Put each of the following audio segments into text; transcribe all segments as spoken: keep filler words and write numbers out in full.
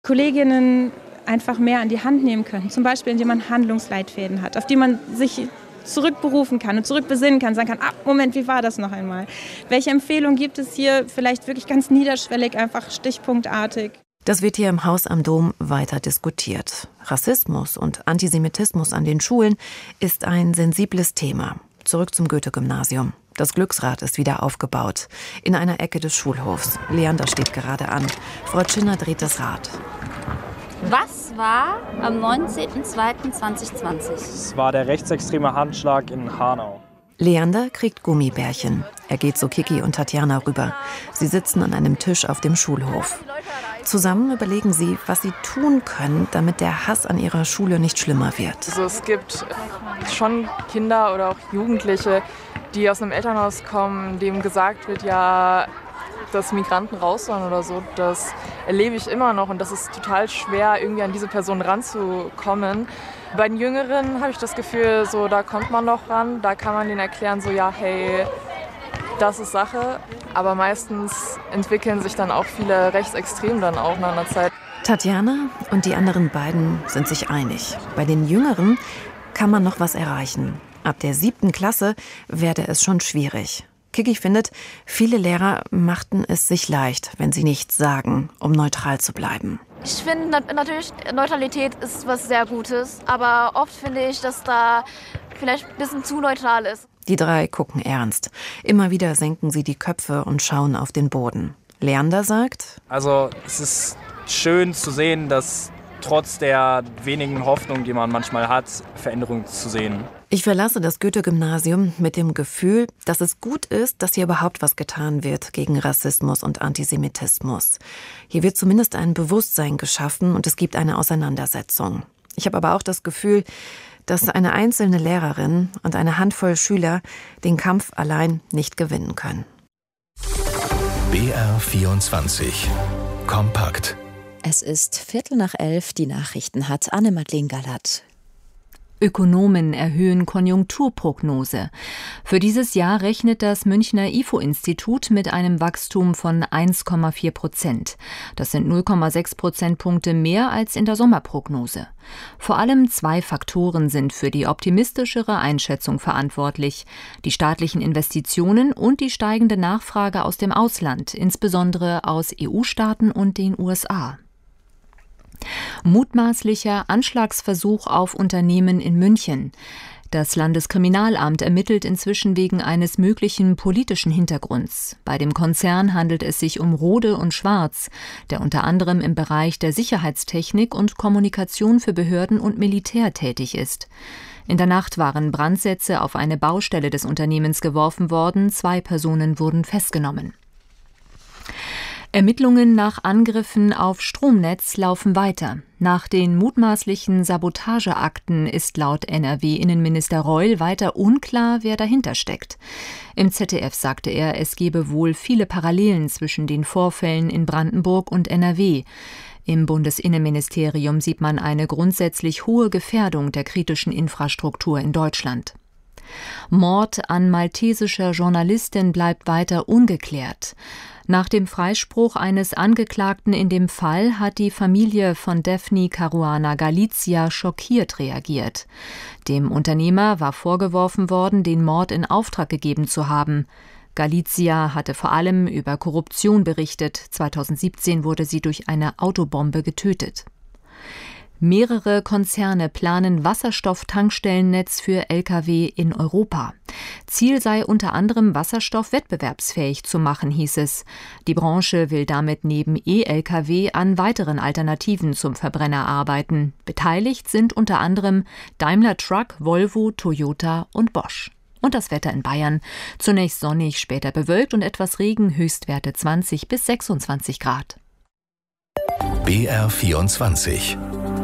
Kolleginnen einfach mehr an die Hand nehmen könnten, zum Beispiel indem man Handlungsleitfäden hat, auf die man sich zurückberufen kann und zurückbesinnen kann, sagen kann, ah, Moment, wie war das noch einmal? Welche Empfehlung gibt es hier, vielleicht wirklich ganz niederschwellig, einfach stichpunktartig? Das wird hier im Haus am Dom weiter diskutiert. Rassismus und Antisemitismus an den Schulen ist ein sensibles Thema. Zurück zum Goethe-Gymnasium. Das Glücksrad ist wieder aufgebaut. In einer Ecke des Schulhofs. Leander steht gerade an. Frau Tschinner dreht das Rad. Was war am neunzehnten zweiten zweitausendzwanzig? Es war der rechtsextreme Handschlag in Hanau. Leander kriegt Gummibärchen. Er geht zu Kiki und Tatjana rüber. Sie sitzen an einem Tisch auf dem Schulhof. Zusammen überlegen sie, was sie tun können, damit der Hass an ihrer Schule nicht schlimmer wird. Also es gibt schon Kinder oder auch Jugendliche, die aus einem Elternhaus kommen, dem gesagt wird, ja, dass Migranten raus sollen oder so. Das erlebe ich immer noch und das ist total schwer, irgendwie an diese Person ranzukommen. Bei den Jüngeren habe ich das Gefühl, so da kommt man noch ran, da kann man denen erklären, so ja, hey, das ist Sache. Aber meistens entwickeln sich dann auch viele Rechtsextrem dann auch nach einer Zeit. Tatjana und die anderen beiden sind sich einig. Bei den Jüngeren kann man noch was erreichen. Ab der siebten Klasse werde es schon schwierig. Kiki findet, viele Lehrer machten es sich leicht, wenn sie nichts sagen, um neutral zu bleiben. Ich finde natürlich, Neutralität ist was sehr Gutes, aber oft finde ich, dass da vielleicht ein bisschen zu neutral ist. Die drei gucken ernst. Immer wieder senken sie die Köpfe und schauen auf den Boden. Leander sagt: Also es ist schön zu sehen, dass trotz der wenigen Hoffnung, die man manchmal hat, Veränderungen zu sehen. Ich verlasse das Goethe-Gymnasium mit dem Gefühl, dass es gut ist, dass hier überhaupt was getan wird gegen Rassismus und Antisemitismus. Hier wird zumindest ein Bewusstsein geschaffen und es gibt eine Auseinandersetzung. Ich habe aber auch das Gefühl, dass eine einzelne Lehrerin und eine Handvoll Schüler den Kampf allein nicht gewinnen können. B R vierundzwanzig Kompakt. Es ist Viertel nach elf, die Nachrichten hat Anne-Madeleine Gallath. Ökonomen erhöhen Konjunkturprognose. Für dieses Jahr rechnet das Münchner I F O-Institut mit einem Wachstum von eins Komma vier Prozent. Das sind null Komma sechs Prozentpunkte mehr als in der Sommerprognose. Vor allem zwei Faktoren sind für die optimistischere Einschätzung verantwortlich: die staatlichen Investitionen und die steigende Nachfrage aus dem Ausland, insbesondere aus E U-Staaten und den U S A. Mutmaßlicher Anschlagsversuch auf Unternehmen in München. Das Landeskriminalamt ermittelt inzwischen wegen eines möglichen politischen Hintergrunds. Bei dem Konzern handelt es sich um Rohde und Schwarz, der unter anderem im Bereich der Sicherheitstechnik und Kommunikation für Behörden und Militär tätig ist. In der Nacht waren Brandsätze auf eine Baustelle des Unternehmens geworfen worden. Zwei Personen wurden festgenommen. Ermittlungen nach Angriffen auf Stromnetz laufen weiter. Nach den mutmaßlichen Sabotageakten ist laut N R W-Innenminister Reul weiter unklar, wer dahinter steckt. Im Z D F sagte er, es gebe wohl viele Parallelen zwischen den Vorfällen in Brandenburg und N R W. Im Bundesinnenministerium sieht man eine grundsätzlich hohe Gefährdung der kritischen Infrastruktur in Deutschland. Mord an maltesischer Journalistin bleibt weiter ungeklärt. Nach dem Freispruch eines Angeklagten in dem Fall hat die Familie von Daphne Caruana Galizia schockiert reagiert. Dem Unternehmer war vorgeworfen worden, den Mord in Auftrag gegeben zu haben. Galizia hatte vor allem über Korruption berichtet. zweitausendsiebzehn wurde sie durch eine Autobombe getötet. Mehrere Konzerne planen Wasserstofftankstellennetz für L K W in Europa. Ziel sei unter anderem, Wasserstoff wettbewerbsfähig zu machen, hieß es. Die Branche will damit neben E-L K W an weiteren Alternativen zum Verbrenner arbeiten. Beteiligt sind unter anderem Daimler Truck, Volvo, Toyota und Bosch. Und das Wetter in Bayern. Zunächst sonnig, später bewölkt und etwas Regen, Höchstwerte zwanzig bis sechsundzwanzig Grad. B R vierundzwanzig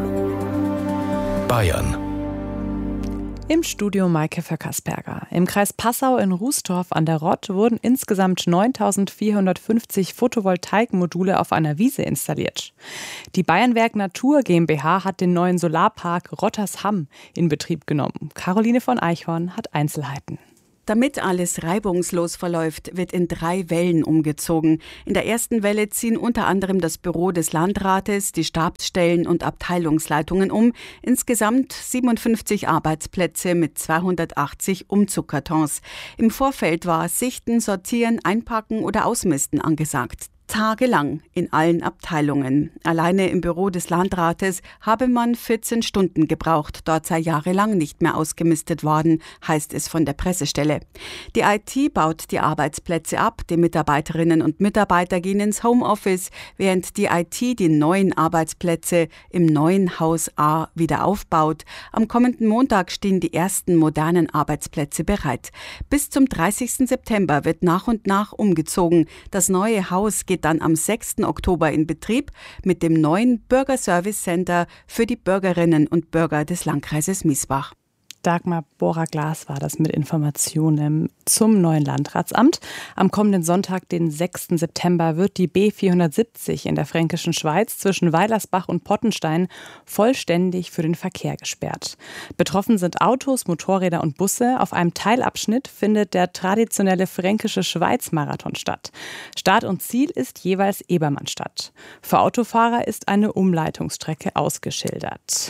Bayern. Im Studio Maike Verkersberger. Im Kreis Passau in Rußdorf an der Rott wurden insgesamt neuntausendvierhundertfünfzig Photovoltaikmodule auf einer Wiese installiert. Die Bayernwerk Natur GmbH hat den neuen Solarpark Rottersham in Betrieb genommen. Caroline von Eichhorn hat Einzelheiten. Damit alles reibungslos verläuft, wird in drei Wellen umgezogen. In der ersten Welle ziehen unter anderem das Büro des Landrates, die Stabsstellen und Abteilungsleitungen um. Insgesamt siebenundfünfzig Arbeitsplätze mit zweihundertachtzig Umzugkartons. Im Vorfeld war Sichten, Sortieren, Einpacken oder Ausmisten angesagt. Tagelang in allen Abteilungen. Alleine im Büro des Landrates habe man vierzehn Stunden gebraucht. Dort sei jahrelang nicht mehr ausgemistet worden, heißt es von der Pressestelle. Die I T baut die Arbeitsplätze ab. Die Mitarbeiterinnen und Mitarbeiter gehen ins Homeoffice, während die I T die neuen Arbeitsplätze im neuen Haus A wieder aufbaut. Am kommenden Montag stehen die ersten modernen Arbeitsplätze bereit. Bis zum dreißigsten September wird nach und nach umgezogen. Das neue Haus geht dann am sechsten Oktober in Betrieb mit dem neuen Bürgerservice Center für die Bürgerinnen und Bürger des Landkreises Miesbach. Dagmar Bohrer-Glas war das mit Informationen zum neuen Landratsamt. Am kommenden Sonntag, den sechsten September, wird die B vierhundertsiebzig in der Fränkischen Schweiz zwischen Weilersbach und Pottenstein vollständig für den Verkehr gesperrt. Betroffen sind Autos, Motorräder und Busse. Auf einem Teilabschnitt findet der traditionelle Fränkische Schweiz-Marathon statt. Start und Ziel ist jeweils Ebermannstadt. Für Autofahrer ist eine Umleitungsstrecke ausgeschildert.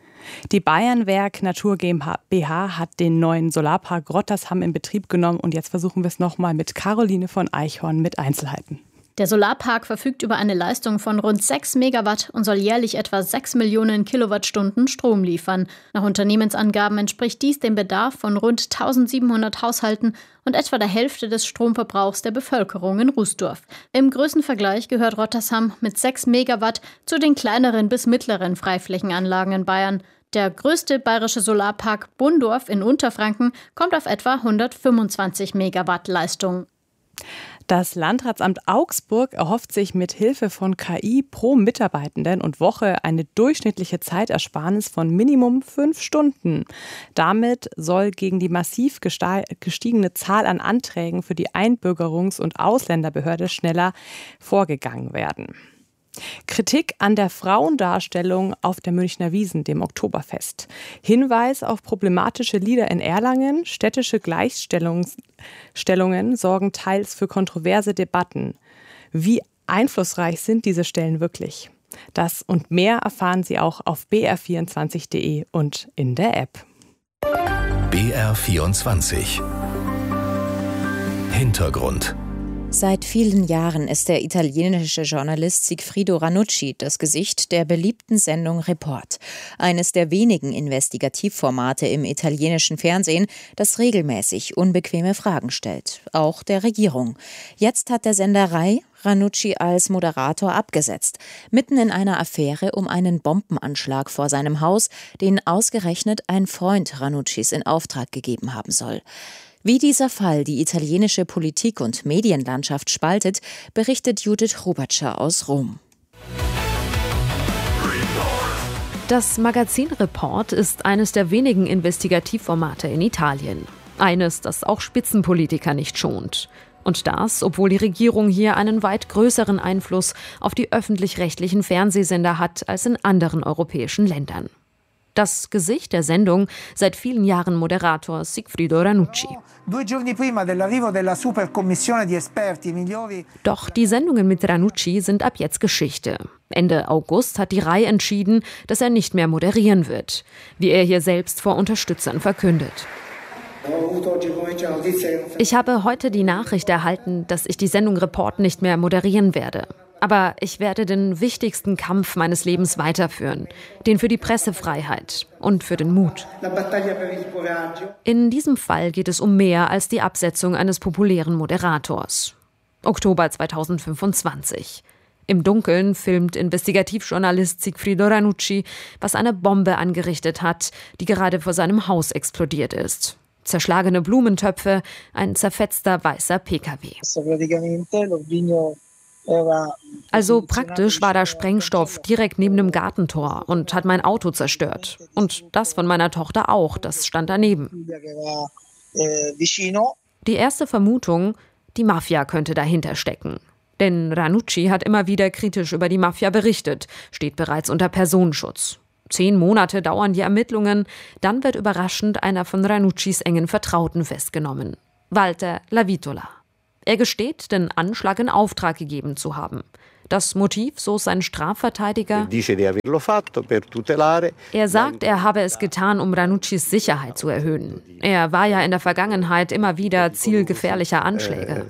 Die Bayernwerk Natur GmbH hat den neuen Solarpark Grottersham in Betrieb genommen und jetzt versuchen wir es nochmal mit Caroline von Eichhorn mit Einzelheiten. Der Solarpark verfügt über eine Leistung von rund sechs Megawatt und soll jährlich etwa sechs Millionen Kilowattstunden Strom liefern. Nach Unternehmensangaben entspricht dies dem Bedarf von rund eintausendsiebenhundert Haushalten und etwa der Hälfte des Stromverbrauchs der Bevölkerung in Rußdorf. Im Größenvergleich gehört Rottersham mit sechs Megawatt zu den kleineren bis mittleren Freiflächenanlagen in Bayern. Der größte bayerische Solarpark Bundorf in Unterfranken kommt auf etwa hundertfünfundzwanzig Megawatt Leistung. Das Landratsamt Augsburg erhofft sich mit Hilfe von K I pro Mitarbeitenden und Woche eine durchschnittliche Zeitersparnis von Minimum fünf Stunden. Damit soll gegen die massiv gestiegene Zahl an Anträgen für die Einbürgerungs- und Ausländerbehörde schneller vorgegangen werden. Kritik an der Frauendarstellung auf der Münchner Wiesn, dem Oktoberfest. Hinweis auf problematische Lieder in Erlangen. Städtische Gleichstellungen sorgen teils für kontroverse Debatten. Wie einflussreich sind diese Stellen wirklich? Das und mehr erfahren Sie auch auf b r vierundzwanzig punkt d e und in der App. B R vierundzwanzig Hintergrund. Seit vielen Jahren ist der italienische Journalist Sigfrido Ranucci das Gesicht der beliebten Sendung Report. Eines der wenigen Investigativformate im italienischen Fernsehen, das regelmäßig unbequeme Fragen stellt, auch der Regierung. Jetzt hat der Sender Rai Ranucci als Moderator abgesetzt, mitten in einer Affäre um einen Bombenanschlag vor seinem Haus, den ausgerechnet ein Freund Ranuccis in Auftrag gegeben haben soll. Wie dieser Fall die italienische Politik- und Medienlandschaft spaltet, berichtet Judith Rubatscher aus Rom. Das Magazin Report ist eines der wenigen Investigativformate in Italien. Eines, das auch Spitzenpolitiker nicht schont. Und das, obwohl die Regierung hier einen weit größeren Einfluss auf die öffentlich-rechtlichen Fernsehsender hat als in anderen europäischen Ländern. Das Gesicht der Sendung, seit vielen Jahren Moderator Sigfrido Ranucci. Doch die Sendungen mit Ranucci sind ab jetzt Geschichte. Ende August hat die Rai entschieden, dass er nicht mehr moderieren wird, wie er hier selbst vor Unterstützern verkündet. Ich habe heute die Nachricht erhalten, dass ich die Sendung Report nicht mehr moderieren werde. Aber ich werde den wichtigsten Kampf meines Lebens weiterführen, den für die Pressefreiheit und für den Mut. In diesem Fall geht es um mehr als die Absetzung eines populären Moderators. Oktober zweitausendfünfundzwanzig. Im Dunkeln filmt Investigativjournalist Sigfrido Ranucci, was eine Bombe angerichtet hat, die gerade vor seinem Haus explodiert ist. Zerschlagene Blumentöpfe, ein zerfetzter weißer P K W. Also praktisch war da Sprengstoff direkt neben dem Gartentor und hat mein Auto zerstört. Und das von meiner Tochter auch, das stand daneben. Die erste Vermutung, die Mafia könnte dahinter stecken. Denn Ranucci hat immer wieder kritisch über die Mafia berichtet, steht bereits unter Personenschutz. Zehn Monate dauern die Ermittlungen, dann wird überraschend einer von Ranuccis engen Vertrauten festgenommen. Walter Lavitola. Er gesteht, den Anschlag in Auftrag gegeben zu haben. Das Motiv, so sein Strafverteidiger, er sagt, er habe es getan, um Ranuccis Sicherheit zu erhöhen. Er war ja in der Vergangenheit immer wieder Ziel gefährlicher Anschläge.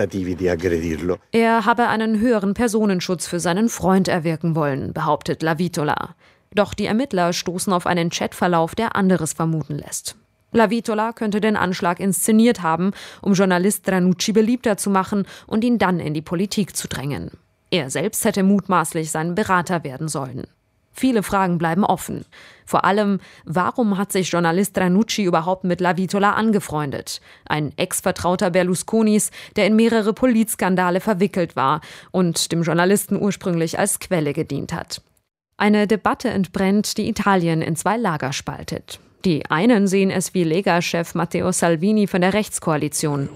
Er habe einen höheren Personenschutz für seinen Freund erwirken wollen, behauptet Lavitola. Doch die Ermittler stoßen auf einen Chatverlauf, der anderes vermuten lässt. Lavitola könnte den Anschlag inszeniert haben, um Journalist Ranucci beliebter zu machen und ihn dann in die Politik zu drängen. Er selbst hätte mutmaßlich sein Berater werden sollen. Viele Fragen bleiben offen. Vor allem, warum hat sich Journalist Ranucci überhaupt mit Lavitola angefreundet? Ein Ex-Vertrauter Berlusconis, der in mehrere Politskandale verwickelt war und dem Journalisten ursprünglich als Quelle gedient hat. Eine Debatte entbrennt, die Italien in zwei Lager spaltet. Die einen sehen es wie Lega-Chef Matteo Salvini von der Rechtskoalition.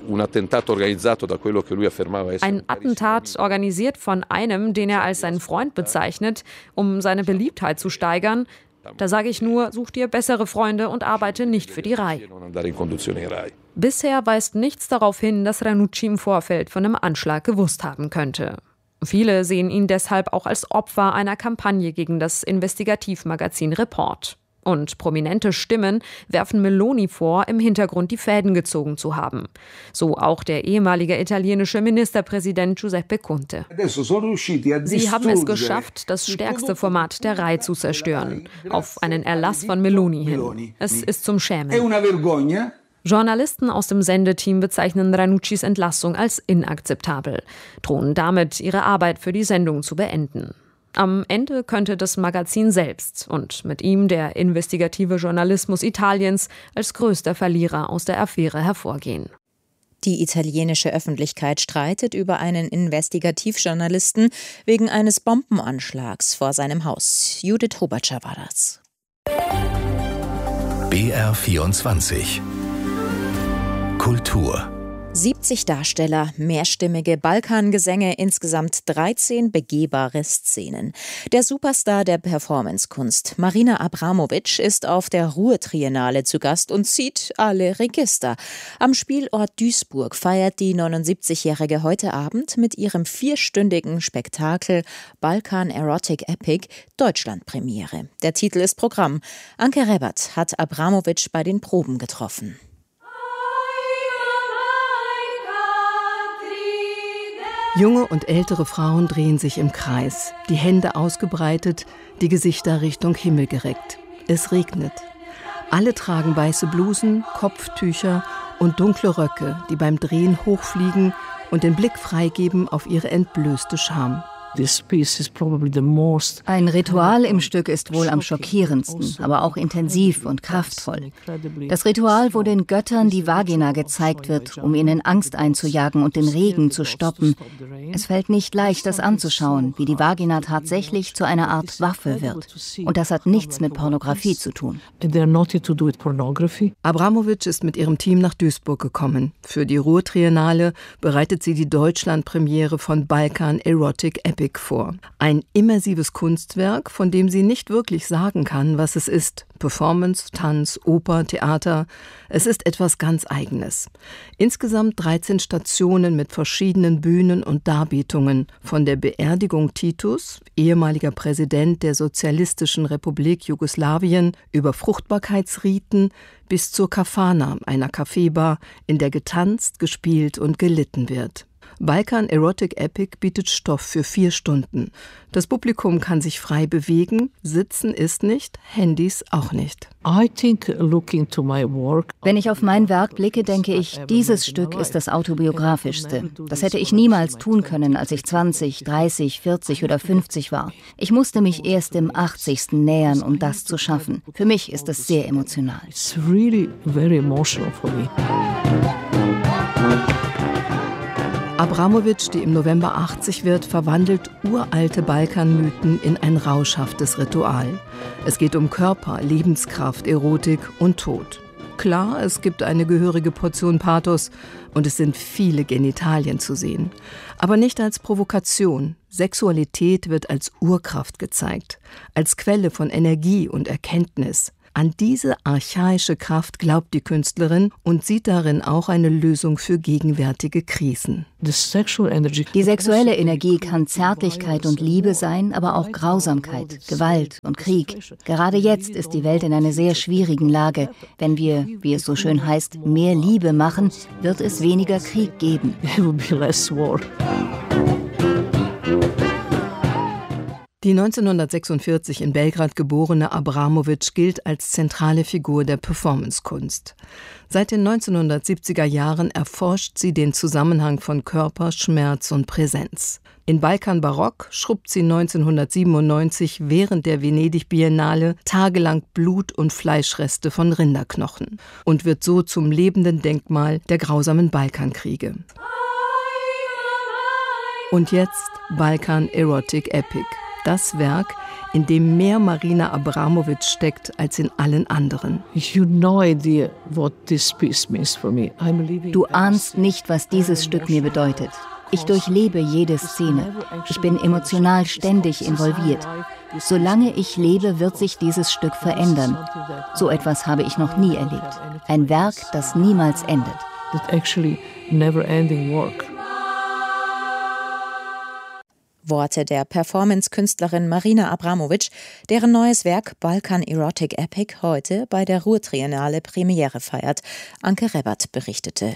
Ein Attentat organisiert von einem, den er als seinen Freund bezeichnet, um seine Beliebtheit zu steigern. Da sage ich nur, such dir bessere Freunde und arbeite nicht für die Rai. Bisher weist nichts darauf hin, dass Ranucci im Vorfeld von einem Anschlag gewusst haben könnte. Viele sehen ihn deshalb auch als Opfer einer Kampagne gegen das Investigativmagazin Report. Und prominente Stimmen werfen Meloni vor, im Hintergrund die Fäden gezogen zu haben. So auch der ehemalige italienische Ministerpräsident Giuseppe Conte. Sie haben es geschafft, das stärkste Format der Rai zu zerstören, auf einen Erlass von Meloni hin. Es ist zum Schämen. Journalisten aus dem Sendeteam bezeichnen Ranuccis Entlassung als inakzeptabel, drohen damit, ihre Arbeit für die Sendung zu beenden. Am Ende könnte das Magazin selbst und mit ihm der investigative Journalismus Italiens als größter Verlierer aus der Affäre hervorgehen. Die italienische Öffentlichkeit streitet über einen Investigativjournalisten wegen eines Bombenanschlags vor seinem Haus. Judith Hobatscher war das. B R vierundzwanzig Kultur. siebzig Darsteller, mehrstimmige Balkangesänge, insgesamt dreizehn begehbare Szenen. Der Superstar der Performancekunst, Marina Abramovic, ist auf der Ruhr-Triennale zu Gast und zieht alle Register. Am Spielort Duisburg feiert die neunundsiebzigjährige heute Abend mit ihrem vierstündigen Spektakel Balkan Erotic Epic Deutschlandpremiere. Der Titel ist Programm. Anke Rebbert hat Abramovic bei den Proben getroffen. Junge und ältere Frauen drehen sich im Kreis, die Hände ausgebreitet, die Gesichter Richtung Himmel gereckt. Es regnet. Alle tragen weiße Blusen, Kopftücher und dunkle Röcke, die beim Drehen hochfliegen und den Blick freigeben auf ihre entblößte Scham. Ein Ritual im Stück ist wohl am schockierendsten, aber auch intensiv und kraftvoll. Das Ritual, wo den Göttern die Vagina gezeigt wird, um ihnen Angst einzujagen und den Regen zu stoppen. Es fällt nicht leicht, das anzuschauen, wie die Vagina tatsächlich zu einer Art Waffe wird. Und das hat nichts mit Pornografie zu tun. Abramovic ist mit ihrem Team nach Duisburg gekommen. Für die Ruhr-Triennale bereitet sie die Deutschlandpremiere von Balkan Erotic Epic vor. Ein immersives Kunstwerk, von dem sie nicht wirklich sagen kann, was es ist. Performance, Tanz, Oper, Theater. Es ist etwas ganz Eigenes. Insgesamt dreizehn Stationen mit verschiedenen Bühnen und Darbietungen. Von der Beerdigung Titus, ehemaliger Präsident der Sozialistischen Republik Jugoslawien, über Fruchtbarkeitsriten bis zur Kafana, einer Kaffeebar, in der getanzt, gespielt und gelitten wird. Balkan Erotic Epic bietet Stoff für vier Stunden. Das Publikum kann sich frei bewegen, sitzen ist nicht, Handys auch nicht. Wenn ich auf mein Werk blicke, denke ich, dieses Stück ist das autobiografischste. Das hätte ich niemals tun können, als ich zwanzig, dreißig, vierzig oder fünfzig war. Ich musste mich erst im achtzigsten nähern, um das zu schaffen. Für mich ist es sehr emotional. It's really very emotional for me. Abramovic, die im November achtzig wird, verwandelt uralte Balkanmythen in ein rauschhaftes Ritual. Es geht um Körper, Lebenskraft, Erotik und Tod. Klar, es gibt eine gehörige Portion Pathos und es sind viele Genitalien zu sehen. Aber nicht als Provokation. Sexualität wird als Urkraft gezeigt, als Quelle von Energie und Erkenntnis. An diese archaische Kraft glaubt die Künstlerin und sieht darin auch eine Lösung für gegenwärtige Krisen. Die sexuelle Energie kann Zärtlichkeit und Liebe sein, aber auch Grausamkeit, Gewalt und Krieg. Gerade jetzt ist die Welt in einer sehr schwierigen Lage. Wenn wir, wie es so schön heißt, mehr Liebe machen, wird es weniger Krieg geben. Die neunzehnhundertsechsundvierzig in Belgrad geborene Abramović gilt als zentrale Figur der Performancekunst. Seit den neunzehnhundertsiebziger Jahren erforscht sie den Zusammenhang von Körper, Schmerz und Präsenz. In Balkan Barock schrubbt sie neunzehnhundertsiebenundneunzig während der Venedig-Biennale tagelang Blut- und Fleischreste von Rinderknochen und wird so zum lebenden Denkmal der grausamen Balkankriege. Und jetzt Balkan Erotic Epic. Das Werk, in dem mehr Marina Abramović steckt als in allen anderen. Du ahnst nicht, was dieses Stück mir bedeutet. Ich durchlebe jede Szene. Ich bin emotional ständig involviert. Solange ich lebe, wird sich dieses Stück verändern. So etwas habe ich noch nie erlebt. Ein Werk, das niemals endet. Worte der Performance-Künstlerin Marina Abramović, deren neues Werk Balkan Erotic Epic heute bei der Ruhr-Triennale Premiere feiert. Anke Rebbert berichtete.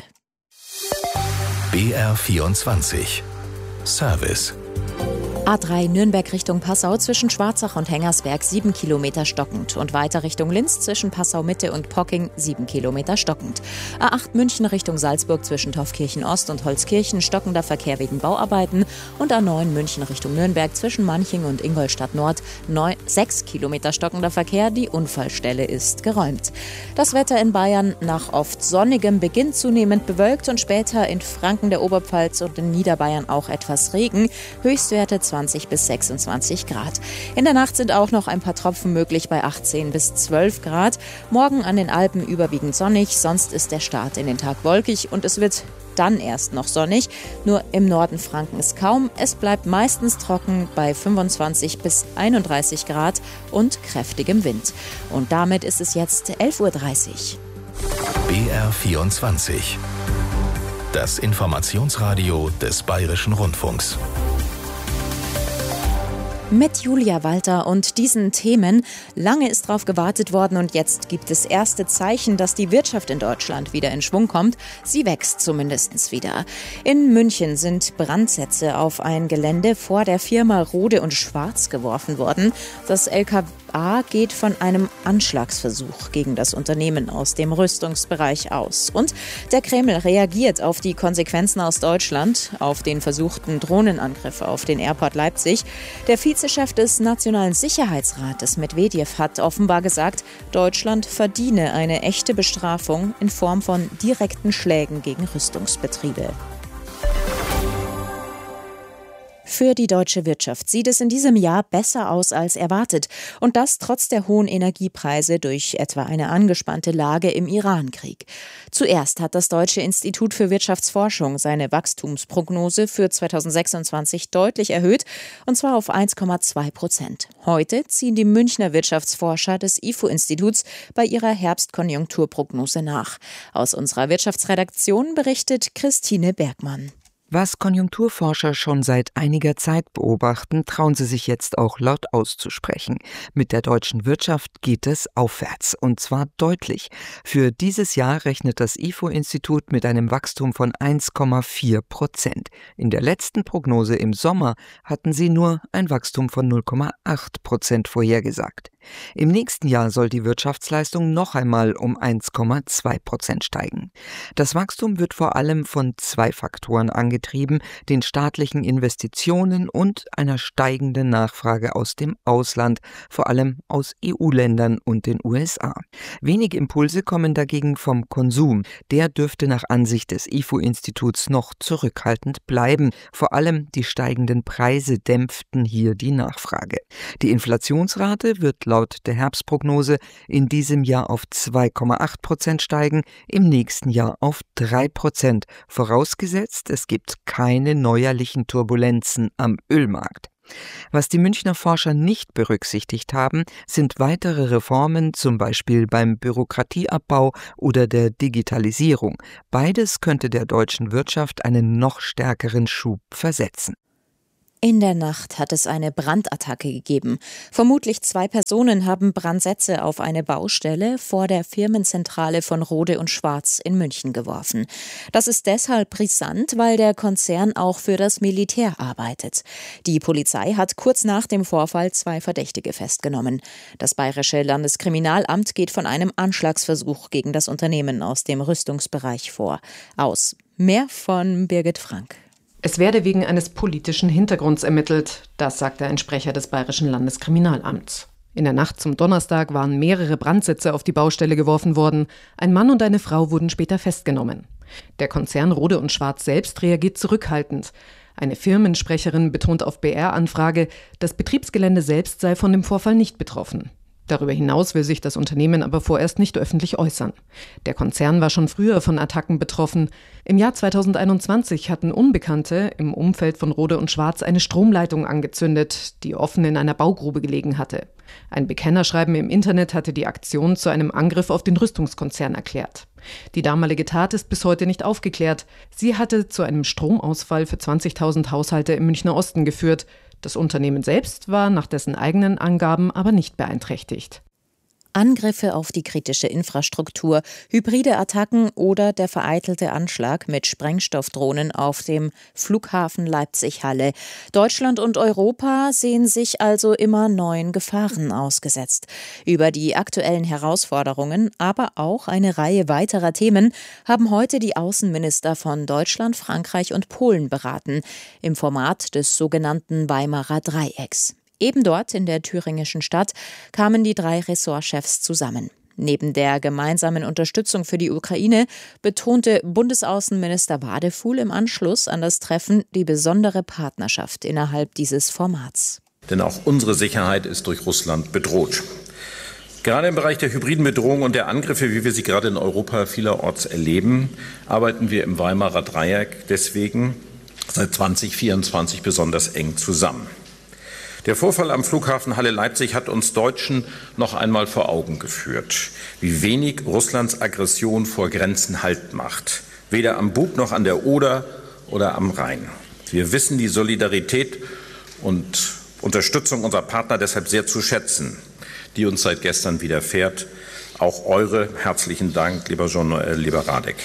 B R vierundzwanzig Service. A drei Nürnberg Richtung Passau zwischen Schwarzach und Hengersberg sieben Kilometer stockend und weiter Richtung Linz zwischen Passau Mitte und Pocking sieben Kilometer stockend. A acht München Richtung Salzburg zwischen Taufkirchen Ost und Holzkirchen stockender Verkehr wegen Bauarbeiten und A neun München Richtung Nürnberg zwischen Manching und Ingolstadt Nord sechs Kilometer stockender Verkehr. Die Unfallstelle ist geräumt. Das Wetter in Bayern nach oft sonnigem Beginn zunehmend bewölkt und später in Franken, der Oberpfalz und in Niederbayern auch etwas Regen. Höchstwerte zwanzig bis sechsundzwanzig Grad. In der Nacht sind auch noch ein paar Tropfen möglich bei achtzehn bis zwölf Grad. Morgen an den Alpen überwiegend sonnig, sonst ist der Start in den Tag wolkig und es wird dann erst noch sonnig. Nur im Norden Frankens kaum. Es bleibt meistens trocken bei fünfundzwanzig bis einunddreißig Grad und kräftigem Wind. Und damit ist es jetzt elf Uhr dreißig. B R vierundzwanzig. Das Informationsradio des Bayerischen Rundfunks. Mit Julia Walter und diesen Themen. Lange ist darauf gewartet worden und jetzt gibt es erste Zeichen, dass die Wirtschaft in Deutschland wieder in Schwung kommt. Sie wächst zumindest wieder. In München sind Brandsätze auf ein Gelände vor der Firma Rode und Schwarz geworfen worden. Das L K A geht von einem Anschlagsversuch gegen das Unternehmen aus dem Rüstungsbereich aus. Und der Kreml reagiert auf die Konsequenzen aus Deutschland, auf den versuchten Drohnenangriff auf den Airport Leipzig. Der Vizechef des Nationalen Sicherheitsrates Medvedev hat offenbar gesagt, Deutschland verdiene eine echte Bestrafung in Form von direkten Schlägen gegen Rüstungsbetriebe. Für die deutsche Wirtschaft sieht es in diesem Jahr besser aus als erwartet. Und das trotz der hohen Energiepreise durch etwa eine angespannte Lage im Iran-Krieg. Zuerst hat das Deutsche Institut für Wirtschaftsforschung seine Wachstumsprognose für zweitausendsechsundzwanzig deutlich erhöht, und zwar auf eins Komma zwei Prozent. Heute ziehen die Münchner Wirtschaftsforscher des I F O-Instituts bei ihrer Herbstkonjunkturprognose nach. Aus unserer Wirtschaftsredaktion berichtet Christine Bergmann. Was Konjunkturforscher schon seit einiger Zeit beobachten, trauen sie sich jetzt auch laut auszusprechen. Mit der deutschen Wirtschaft geht es aufwärts, und zwar deutlich. Für dieses Jahr rechnet das I F O-Institut mit einem Wachstum von eins Komma vier Prozent. In der letzten Prognose im Sommer hatten sie nur ein Wachstum von null Komma acht Prozent vorhergesagt. Im nächsten Jahr soll die Wirtschaftsleistung noch einmal um eins Komma zwei Prozent steigen. Das Wachstum wird vor allem von zwei Faktoren angetrieben. getrieben, den staatlichen Investitionen und einer steigenden Nachfrage aus dem Ausland, vor allem aus E U-Ländern und den U S A. Wenige Impulse kommen dagegen vom Konsum. Der dürfte nach Ansicht des I F O-Instituts noch zurückhaltend bleiben. Vor allem die steigenden Preise dämpften hier die Nachfrage. Die Inflationsrate wird laut der Herbstprognose in diesem Jahr auf zwei Komma acht Prozent steigen, im nächsten Jahr auf drei Prozent, vorausgesetzt, es gibt keine neuerlichen Turbulenzen am Ölmarkt. Was die Münchner Forscher nicht berücksichtigt haben, sind weitere Reformen, zum Beispiel beim Bürokratieabbau oder der Digitalisierung. Beides könnte der deutschen Wirtschaft einen noch stärkeren Schub versetzen. In der Nacht hat es eine Brandattacke gegeben. Vermutlich zwei Personen haben Brandsätze auf eine Baustelle vor der Firmenzentrale von Rohde und Schwarz in München geworfen. Das ist deshalb brisant, weil der Konzern auch für das Militär arbeitet. Die Polizei hat kurz nach dem Vorfall zwei Verdächtige festgenommen. Das Bayerische Landeskriminalamt geht von einem Anschlagsversuch gegen das Unternehmen aus dem Rüstungsbereich vor. Aus. Mehr von Birgit Frank. Es werde wegen eines politischen Hintergrunds ermittelt, das sagte ein Sprecher des Bayerischen Landeskriminalamts. In der Nacht zum Donnerstag waren mehrere Brandsätze auf die Baustelle geworfen worden. Ein Mann und eine Frau wurden später festgenommen. Der Konzern Rohde und Schwarz selbst reagiert zurückhaltend. Eine Firmensprecherin betont auf B R-Anfrage, das Betriebsgelände selbst sei von dem Vorfall nicht betroffen. Darüber hinaus will sich das Unternehmen aber vorerst nicht öffentlich äußern. Der Konzern war schon früher von Attacken betroffen. Im Jahr zweitausendeinundzwanzig hatten Unbekannte im Umfeld von Rohde und Schwarz eine Stromleitung angezündet, die offen in einer Baugrube gelegen hatte. Ein Bekennerschreiben im Internet hatte die Aktion zu einem Angriff auf den Rüstungskonzern erklärt. Die damalige Tat ist bis heute nicht aufgeklärt. Sie hatte zu einem Stromausfall für zwanzigtausend Haushalte im Münchner Osten geführt. Das Unternehmen selbst war nach dessen eigenen Angaben aber nicht beeinträchtigt. Angriffe auf die kritische Infrastruktur, hybride Attacken oder der vereitelte Anschlag mit Sprengstoffdrohnen auf dem Flughafen Leipzig-Halle. Deutschland und Europa sehen sich also immer neuen Gefahren ausgesetzt. Über die aktuellen Herausforderungen, aber auch eine Reihe weiterer Themen haben heute die Außenminister von Deutschland, Frankreich und Polen beraten, im Format des sogenannten Weimarer Dreiecks. Eben dort in der thüringischen Stadt kamen die drei Ressortchefs zusammen. Neben der gemeinsamen Unterstützung für die Ukraine betonte Bundesaußenminister Wadefuhl im Anschluss an das Treffen die besondere Partnerschaft innerhalb dieses Formats. Denn auch unsere Sicherheit ist durch Russland bedroht. Gerade im Bereich der hybriden Bedrohung und der Angriffe, wie wir sie gerade in Europa vielerorts erleben, arbeiten wir im Weimarer Dreieck deswegen seit zweitausendvierundzwanzig besonders eng zusammen. Der Vorfall am Flughafen Halle-Leipzig hat uns Deutschen noch einmal vor Augen geführt, wie wenig Russlands Aggression vor Grenzen Halt macht. Weder am Bug noch an der Oder oder am Rhein. Wir wissen die Solidarität und Unterstützung unserer Partner deshalb sehr zu schätzen, die uns seit gestern widerfährt. Auch eure herzlichen Dank, lieber Jean-Noël, lieber Radek.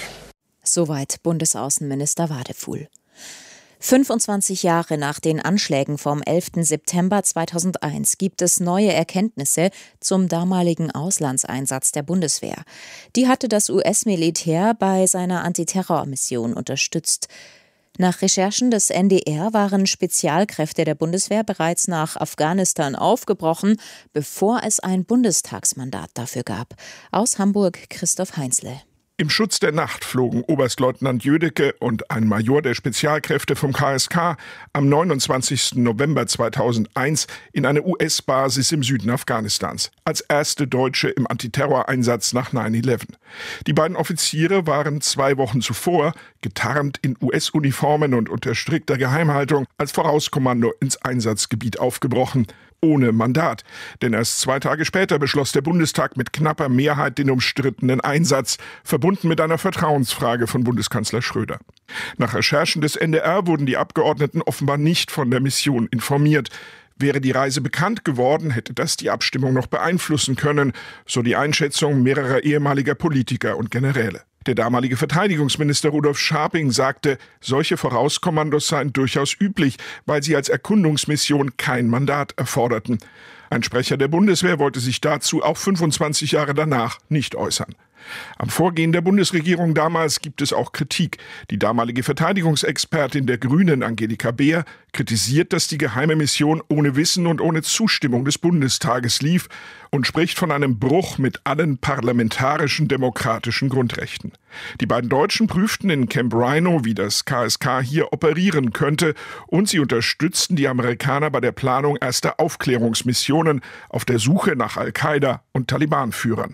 Soweit Bundesaußenminister Wadefuhl. fünfundzwanzig Jahre nach den Anschlägen vom elften September zweitausendeins gibt es neue Erkenntnisse zum damaligen Auslandseinsatz der Bundeswehr. Die hatte das U S-Militär bei seiner Antiterrormission unterstützt. Nach Recherchen des N D R waren Spezialkräfte der Bundeswehr bereits nach Afghanistan aufgebrochen, bevor es ein Bundestagsmandat dafür gab. Aus Hamburg Christoph Heinzle. Im Schutz der Nacht flogen Oberstleutnant Jödecke und ein Major der Spezialkräfte vom K S K am neunundzwanzigsten November zweitausendeins in eine U S-Basis im Süden Afghanistans, als erste Deutsche im Antiterroreinsatz nach neun elf. Die beiden Offiziere waren zwei Wochen zuvor, getarnt in U S-Uniformen und unter strikter Geheimhaltung, als Vorauskommando ins Einsatzgebiet aufgebrochen. Ohne Mandat. Denn erst zwei Tage später beschloss der Bundestag mit knapper Mehrheit den umstrittenen Einsatz, verbunden mit einer Vertrauensfrage von Bundeskanzler Schröder. Nach Recherchen des N D R wurden die Abgeordneten offenbar nicht von der Mission informiert. Wäre die Reise bekannt geworden, hätte das die Abstimmung noch beeinflussen können, so die Einschätzung mehrerer ehemaliger Politiker und Generäle. Der damalige Verteidigungsminister Rudolf Scharping sagte, solche Vorauskommandos seien durchaus üblich, weil sie als Erkundungsmission kein Mandat erforderten. Ein Sprecher der Bundeswehr wollte sich dazu auch fünfundzwanzig Jahre danach nicht äußern. Am Vorgehen der Bundesregierung damals gibt es auch Kritik. Die damalige Verteidigungsexpertin der Grünen, Angelika Beer, kritisiert, dass die geheime Mission ohne Wissen und ohne Zustimmung des Bundestages lief und spricht von einem Bruch mit allen parlamentarischen demokratischen Grundrechten. Die beiden Deutschen prüften in Camp Rhino, wie das K S K hier operieren könnte, und sie unterstützten die Amerikaner bei der Planung erster Aufklärungsmissionen auf der Suche nach Al-Qaida und Taliban-Führern.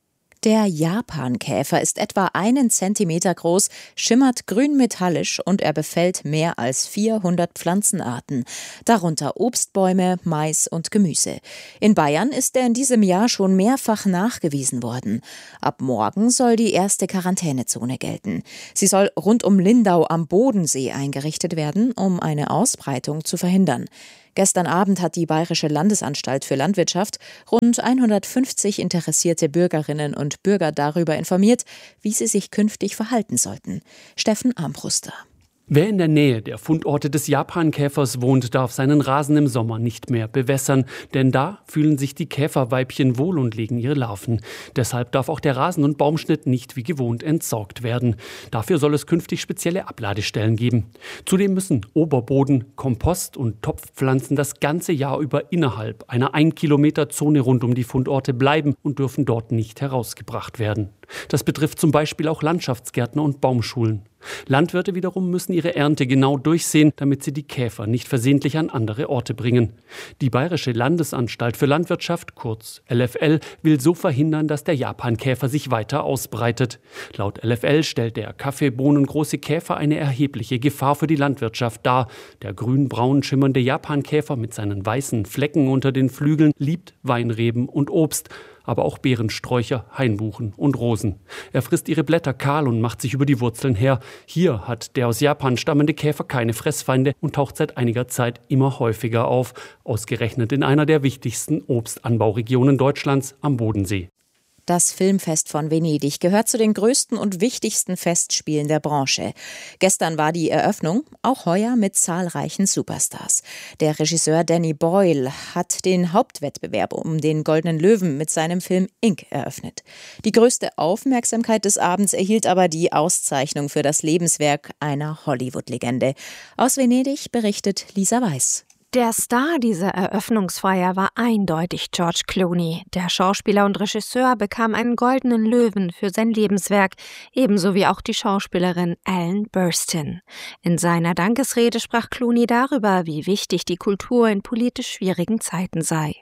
Der Japankäfer ist etwa einen Zentimeter groß, schimmert grün-metallisch und er befällt mehr als vierhundert Pflanzenarten, darunter Obstbäume, Mais und Gemüse. In Bayern ist er in diesem Jahr schon mehrfach nachgewiesen worden. Ab morgen soll die erste Quarantänezone gelten. Sie soll rund um Lindau am Bodensee eingerichtet werden, um eine Ausbreitung zu verhindern. Gestern Abend hat die Bayerische Landesanstalt für Landwirtschaft rund hundertfünfzig interessierte Bürgerinnen und Bürger darüber informiert, wie sie sich künftig verhalten sollten. Steffen Armbruster. Wer in der Nähe der Fundorte des Japankäfers wohnt, darf seinen Rasen im Sommer nicht mehr bewässern, denn da fühlen sich die Käferweibchen wohl und legen ihre Larven. Deshalb darf auch der Rasen- und Baumschnitt nicht wie gewohnt entsorgt werden. Dafür soll es künftig spezielle Abladestellen geben. Zudem müssen Oberboden, Kompost und Topfpflanzen das ganze Jahr über innerhalb einer ein Kilometer Zone rund um die Fundorte bleiben und dürfen dort nicht herausgebracht werden. Das betrifft zum Beispiel auch Landschaftsgärtner und Baumschulen. Landwirte wiederum müssen ihre Ernte genau durchsehen, damit sie die Käfer nicht versehentlich an andere Orte bringen. Die Bayerische Landesanstalt für Landwirtschaft, kurz L F L, will so verhindern, dass der Japankäfer sich weiter ausbreitet. Laut L F L stellt der kaffeebohnengroße Käfer eine erhebliche Gefahr für die Landwirtschaft dar. Der grün-braun schimmernde Japankäfer mit seinen weißen Flecken unter den Flügeln liebt Weinreben und Obst, aber auch Beerensträucher, Hainbuchen und Rosen. Er frisst ihre Blätter kahl und macht sich über die Wurzeln her. Hier hat der aus Japan stammende Käfer keine Fressfeinde und taucht seit einiger Zeit immer häufiger auf, ausgerechnet in einer der wichtigsten Obstanbauregionen Deutschlands am Bodensee. Das Filmfest von Venedig gehört zu den größten und wichtigsten Festspielen der Branche. Gestern war die Eröffnung, auch heuer mit zahlreichen Superstars. Der Regisseur Danny Boyle hat den Hauptwettbewerb um den Goldenen Löwen mit seinem Film Ink eröffnet. Die größte Aufmerksamkeit des Abends erhielt aber die Auszeichnung für das Lebenswerk einer Hollywood-Legende. Aus Venedig berichtet Lisa Weiß. Der Star dieser Eröffnungsfeier war eindeutig George Clooney. Der Schauspieler und Regisseur bekam einen Goldenen Löwen für sein Lebenswerk, ebenso wie auch die Schauspielerin Ellen Burstyn. In seiner Dankesrede sprach Clooney darüber, wie wichtig die Kultur in politisch schwierigen Zeiten sei.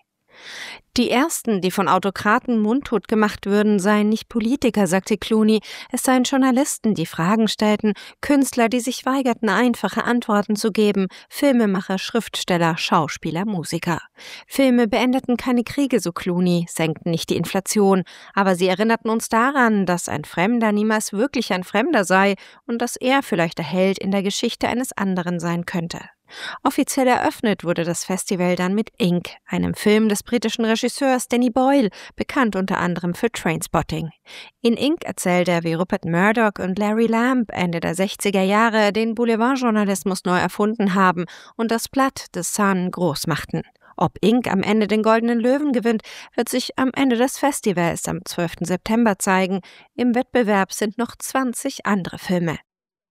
Die ersten, die von Autokraten mundtot gemacht würden, seien nicht Politiker, sagte Clooney. Es seien Journalisten, die Fragen stellten, Künstler, die sich weigerten, einfache Antworten zu geben, Filmemacher, Schriftsteller, Schauspieler, Musiker. Filme beendeten keine Kriege, so Clooney, senkten nicht die Inflation, aber sie erinnerten uns daran, dass ein Fremder niemals wirklich ein Fremder sei und dass er vielleicht der Held in der Geschichte eines anderen sein könnte. Offiziell eröffnet wurde das Festival dann mit Ink, einem Film des britischen Regisseurs Danny Boyle, bekannt unter anderem für Trainspotting. In Ink erzählt er, wie Rupert Murdoch und Larry Lamb Ende der sechziger Jahre den Boulevardjournalismus neu erfunden haben und das Blatt The Sun groß machten. Ob Ink am Ende den Goldenen Löwen gewinnt, wird sich am Ende des Festivals am zwölften September zeigen. Im Wettbewerb sind noch zwanzig andere Filme.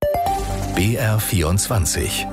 B R vierundzwanzig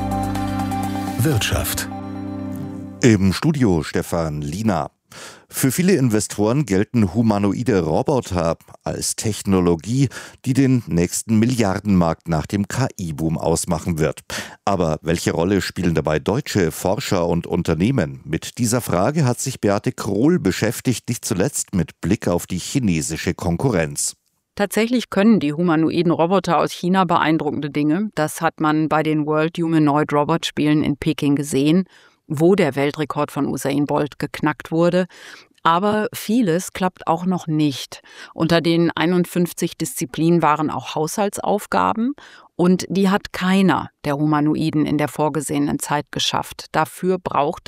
Wirtschaft. Im Studio Stefan Liener. Für viele Investoren gelten humanoide Roboter als Technologie, die den nächsten Milliardenmarkt nach dem K I-Boom ausmachen wird. Aber welche Rolle spielen dabei deutsche Forscher und Unternehmen? Mit dieser Frage hat sich Beate Krohl beschäftigt, nicht zuletzt mit Blick auf die chinesische Konkurrenz. Tatsächlich können die humanoiden Roboter aus China beeindruckende Dinge. Das hat man bei den World Humanoid Robot Spielen in Peking gesehen, wo der Weltrekord von Usain Bolt geknackt wurde. Aber vieles klappt auch noch nicht. Unter den einundfünfzig Disziplinen waren auch Haushaltsaufgaben und die hat keiner der Humanoiden in der vorgesehenen Zeit geschafft. Dafür braucht es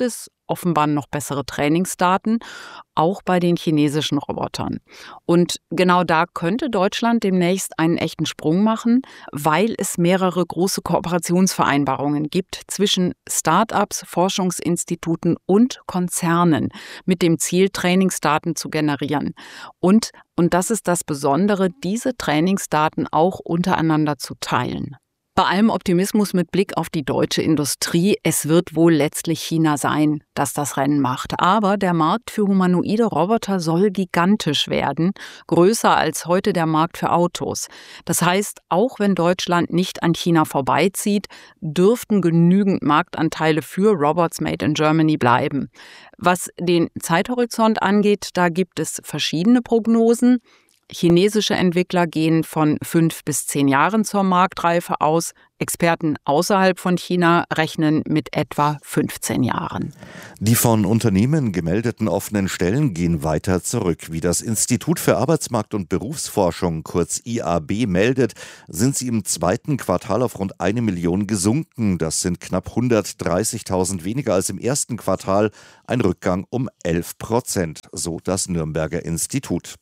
offenbar noch bessere Trainingsdaten, auch bei den chinesischen Robotern. Und genau da könnte Deutschland demnächst einen echten Sprung machen, weil es mehrere große Kooperationsvereinbarungen gibt zwischen Start-ups, Forschungsinstituten und Konzernen mit dem Ziel, Trainingsdaten zu generieren. Und, und das ist das Besondere, diese Trainingsdaten auch untereinander zu teilen. Bei allem Optimismus mit Blick auf die deutsche Industrie, es wird wohl letztlich China sein, das das Rennen macht. Aber der Markt für humanoide Roboter soll gigantisch werden, größer als heute der Markt für Autos. Das heißt, auch wenn Deutschland nicht an China vorbeizieht, dürften genügend Marktanteile für Robots made in Germany bleiben. Was den Zeithorizont angeht, da gibt es verschiedene Prognosen. Chinesische Entwickler gehen von fünf bis zehn Jahren zur Marktreife aus. Experten außerhalb von China rechnen mit etwa fünfzehn Jahren. Die von Unternehmen gemeldeten offenen Stellen gehen weiter zurück. Wie das Institut für Arbeitsmarkt- und Berufsforschung, kurz I A B, meldet, sind sie im zweiten Quartal auf rund eine Million gesunken. Das sind knapp hundertdreißigtausend weniger als im ersten Quartal, ein Rückgang um elf Prozent, so das Nürnberger Institut.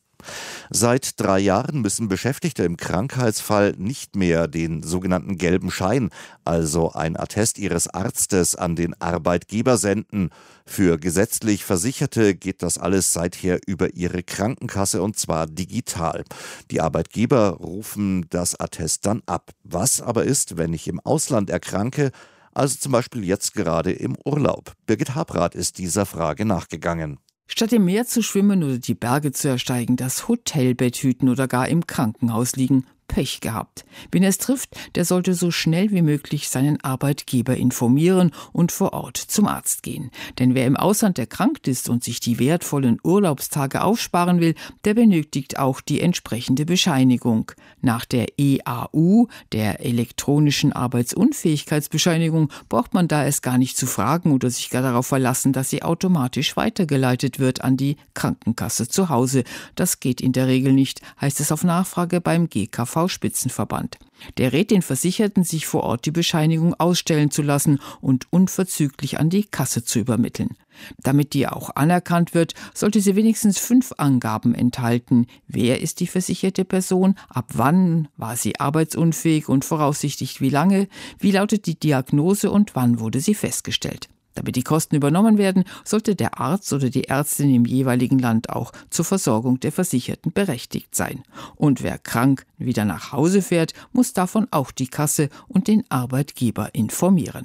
Seit drei Jahren müssen Beschäftigte im Krankheitsfall nicht mehr den sogenannten gelben Schein, also ein Attest ihres Arztes, an den Arbeitgeber senden. Für gesetzlich Versicherte geht das alles seither über ihre Krankenkasse, und zwar digital. Die Arbeitgeber rufen das Attest dann ab. Was aber ist, wenn ich im Ausland erkranke, also zum Beispiel jetzt gerade im Urlaub? Birgit Habrath ist dieser Frage nachgegangen. Statt im Meer zu schwimmen oder die Berge zu ersteigen, das Hotelbett hüten oder gar im Krankenhaus liegen, Pech gehabt. Wen es trifft, der sollte so schnell wie möglich seinen Arbeitgeber informieren und vor Ort zum Arzt gehen. Denn wer im Ausland erkrankt ist und sich die wertvollen Urlaubstage aufsparen will, der benötigt auch die entsprechende Bescheinigung. Nach der E A U, der elektronischen Arbeitsunfähigkeitsbescheinigung, braucht man da es gar nicht zu fragen oder sich gar darauf verlassen, dass sie automatisch weitergeleitet wird an die Krankenkasse zu Hause. Das geht in der Regel nicht, heißt es auf Nachfrage beim G K V-Spitzenverband. Der rät den Versicherten, sich vor Ort die Bescheinigung ausstellen zu lassen und unverzüglich an die Kasse zu übermitteln. Damit die auch anerkannt wird, sollte sie wenigstens fünf Angaben enthalten. Wer ist die versicherte Person? Ab wann war sie arbeitsunfähig und voraussichtlich wie lange? Wie lautet die Diagnose und wann wurde sie festgestellt? Damit die Kosten übernommen werden, sollte der Arzt oder die Ärztin im jeweiligen Land auch zur Versorgung der Versicherten berechtigt sein. Und wer krank wieder nach Hause fährt, muss davon auch die Kasse und den Arbeitgeber informieren.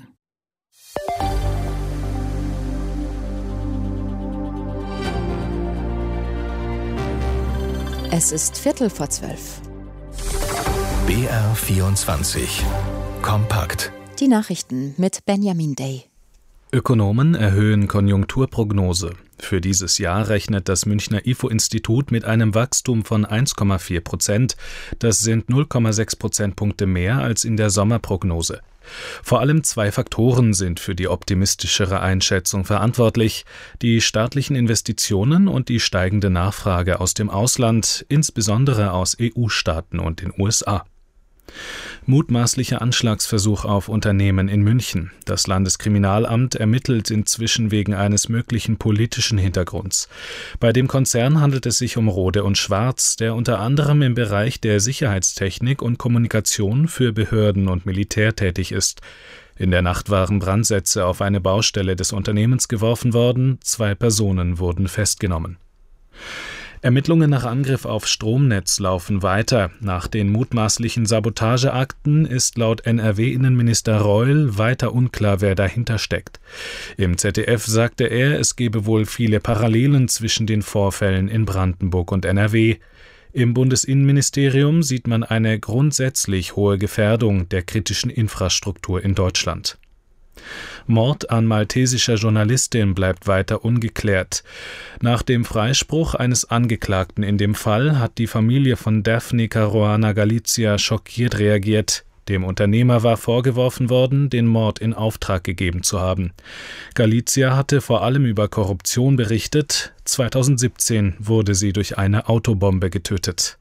Es ist Viertel vor zwölf. B R vierundzwanzig. Kompakt. Die Nachrichten mit Benjamin Day. Ökonomen erhöhen Konjunkturprognose. Für dieses Jahr rechnet das Münchner I F O-Institut mit einem Wachstum von eins Komma vier Prozent. Das sind null Komma sechs Prozentpunkte mehr als in der Sommerprognose. Vor allem zwei Faktoren sind für die optimistischere Einschätzung verantwortlich: die staatlichen Investitionen und die steigende Nachfrage aus dem Ausland, insbesondere aus E U-Staaten und den U S A. Mutmaßlicher Anschlagsversuch auf Unternehmen in München. Das Landeskriminalamt ermittelt inzwischen wegen eines möglichen politischen Hintergrunds. Bei dem Konzern handelt es sich um Rohde und Schwarz, der unter anderem im Bereich der Sicherheitstechnik und Kommunikation für Behörden und Militär tätig ist. In der Nacht waren Brandsätze auf eine Baustelle des Unternehmens geworfen worden, zwei Personen wurden festgenommen. Ermittlungen nach Angriff auf Stromnetz laufen weiter. Nach den mutmaßlichen Sabotageakten ist laut N R W-Innenminister Reul weiter unklar, wer dahinter steckt. Im Z D F sagte er, es gebe wohl viele Parallelen zwischen den Vorfällen in Brandenburg und N R W. Im Bundesinnenministerium sieht man eine grundsätzlich hohe Gefährdung der kritischen Infrastruktur in Deutschland. Mord an maltesischer Journalistin bleibt weiter ungeklärt. Nach dem Freispruch eines Angeklagten in dem Fall hat die Familie von Daphne Caruana Galizia schockiert reagiert. Dem Unternehmer war vorgeworfen worden, den Mord in Auftrag gegeben zu haben. Galizia hatte vor allem über Korruption berichtet. zweitausendsiebzehn wurde sie durch eine Autobombe getötet.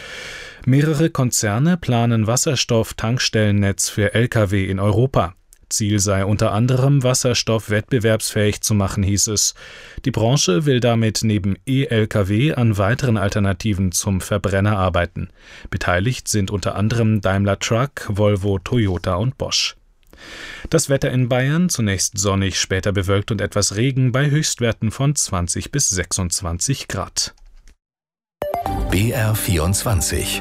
Mehrere Konzerne planen Wasserstoff-Tankstellennetz für L K W in Europa. Ziel sei unter anderem, Wasserstoff wettbewerbsfähig zu machen, hieß es. Die Branche will damit neben E-L K W an weiteren Alternativen zum Verbrenner arbeiten. Beteiligt sind unter anderem Daimler Truck, Volvo, Toyota und Bosch. Das Wetter in Bayern, zunächst sonnig, später bewölkt und etwas Regen bei Höchstwerten von zwanzig bis sechsundzwanzig Grad. B R vierundzwanzig